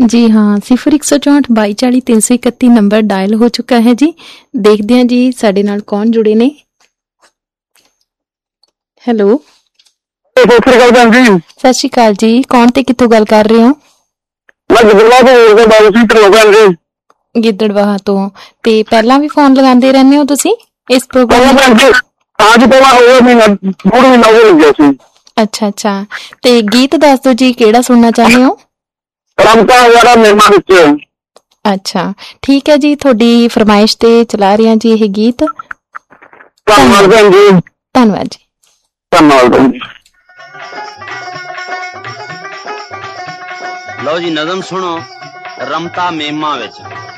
जी हाँ 0164 2240 331 number dial हो चुका है जी। देखते हैं जी साडे नाल कौन जुड़े ने। हेलो सत श्री अकाल जी, कौन ते कित्थों गल कर रहे हो? गिद्दड़वाह तो ते पहला भी फोन लगांदे रहंदे हो तुसी इस प्रोग्राम? अच्छा अच्छा, ते गीत दस दो जी केड़ा सुनना चाहते हो? अच्छा ठीक है जी, थोड़ी फरमाइश ते चला रहे हैं जी ये गीत। धन्यवाद जी। लो जी नज़म सुनो रमता मेमा विच।